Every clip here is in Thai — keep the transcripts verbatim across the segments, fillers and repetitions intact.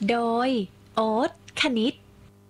โดยโอ๊ตคณิต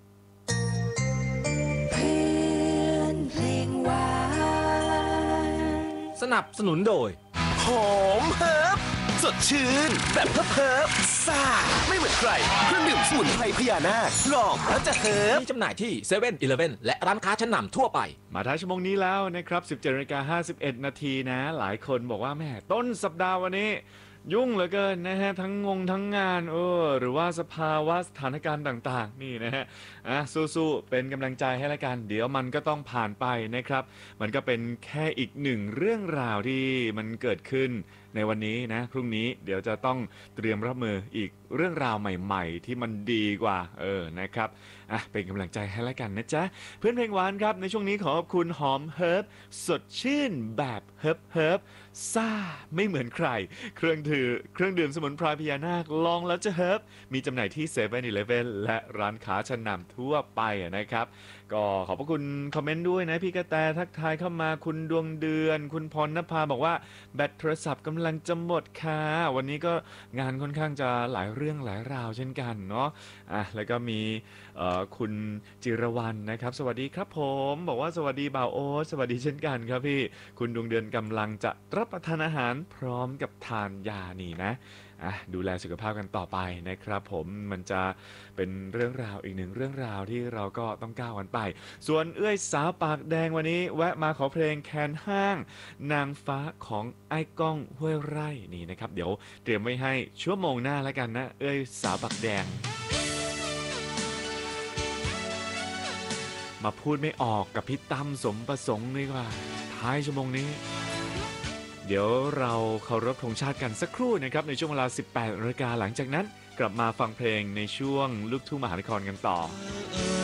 เพื่อนเพลงหวานสนับสนุนโดยหอมเฮิร์บสดชื่นแบบเฮิร์บเฮิร์บซ่าไม่เหมือนใครเครื่องดื่มสมุนไพรพญานาคลองแล้วจะเฮิร์บมีจำหน่ายที่เซเว่นอีเลฟเว่นและร้านค้าชั้นนำทั่วไปมาท้ายชั่วโมงนี้แล้วนะครับ สิบเจ็ดนาฬิกาห้าสิบเอ็ด นาทีนะหลายคนบอกว่าแม่ต้นสัปดาห์วันนี้ยุ่งเหลือเกินนะฮะทั้งงงทั้งงานเออหรือว่าสภาวะสถานการณ์ต่างๆนี่นะฮะอ่ะสู้ๆเป็นกำลังใจให้ละกันเดี๋ยวมันก็ต้องผ่านไปนะครับมันก็เป็นแค่อีกหนึ่งเรื่องราวที่มันเกิดขึ้นในวันนี้นะพรุ่งนี้เดี๋ยวจะต้องเตรียมรับมืออีกเรื่องราวใหม่ๆที่มันดีกว่าเออนะครับอ่ะเป็นกำลังใจให้ละกันนะจ๊ะเพื่อนเพลงหวานครับในช่วงนี้ขอขอบคุณหอมเฮิร์บสดชื่นแบบเฮิร์บเฮิร์บซ่าไม่เหมือนใครเครื่องถือเครื่องดื่มสมุนไพรพญานาคลองแล้วจะเฮิร์บมีจำหน่ายที่เซเว่นอีเลฟเว่นและร้านค้าชั้นนำทั่วไปนะครับก็ขอบพระคุณคอมเมนต์ด้วยนะพี่กระแตทักทายเข้ามาคุณดวงเดือนคุณพรณภาบอกว่าแบตโทรศัพท์กำลังจะหมดค่ะวันนี้ก็งานค่อนข้างจะหลายเรื่องหลายราวเช่นกันเนาะอ่ะแล้วก็มีคุณจิรวรรณนะครับสวัสดีครับผมบอกว่าสวัสดีบ่าวโอ๊ตสวัสดีเช่นกันครับพี่คุณดวงเดือนกำลังจะรับประทานอาหารพร้อมกับทานยานี่นะอ่ะดูแลสุขภาพกันต่อไปนะครับผมมันจะเป็นเรื่องราวอีกหนึ่งเรื่องราวที่เราก็ต้องก้าวกันไปส่วนเอื้อยสาวปากแดงวันนี้แวะมาขอเพลงแคนห้างนางฟ้าของไอ้ก้องห้วยไร่นี่นะครับเดี๋ยวเตรียมไว้ให้ชั่วโมงหน้าแล้วกันนะเอื้อยสาวปากแดงมาพูดไม่ออกกับพี่ตั้มสมประสงค์ดีกว่าท้ายชั่วโมงนี้เดี๋ยวเราเคารพธงชาติกันสักครู่นะครับในช่วงเวลา สิบแปดนาฬิกาหลังจากนั้นกลับมาฟังเพลงในช่วงลูกทุ่งมหานครกันต่อ